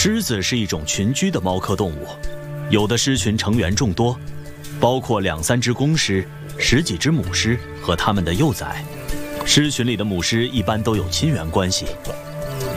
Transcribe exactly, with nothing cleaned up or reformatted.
狮子是一种群居的猫科动物，有的狮群成员众多，包括两三只公狮、十几只母狮和它们的幼崽。狮群里的母狮一般都有亲缘关系，